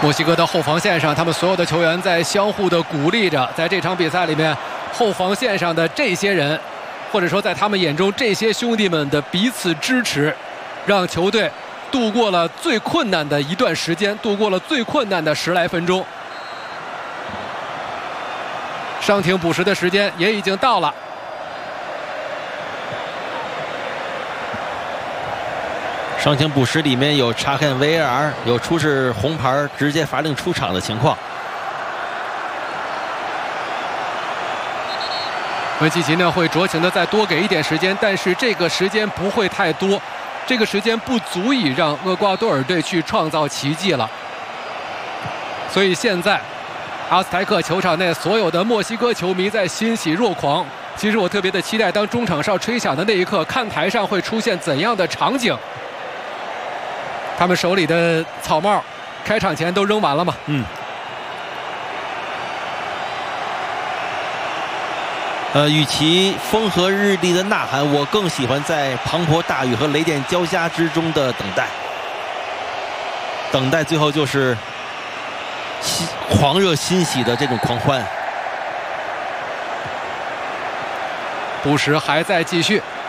墨西哥的后防线上，他们所有的球员在相互的鼓励着。在这场比赛里面，后防线上的这些人，或者说在他们眼中这些兄弟们的彼此支持，让球队度过了最困难的一段时间，度过了最困难的10来分钟。伤停补时的时间也已经到了。 伤停补时里面有查看 VAR， 有出示红牌直接罚令出场的情况。 文契奇呢会酌情的再多给一点时间，但是这个时间不会太多，这个时间不足以让厄瓜多尔队去创造奇迹了。所以现在阿斯泰克球场内所有的墨西哥球迷在欣喜若狂。其实我特别的期待，当中场哨吹响的那一刻，看台上会出现怎样的场景。他们手里的草帽，开场前都扔完了吗？ 与其风和日丽的呐喊，我更喜欢在滂沱大雨和雷电交加之中的等待。等待最后就是狂热欣喜的这种狂欢。 补时还在继续。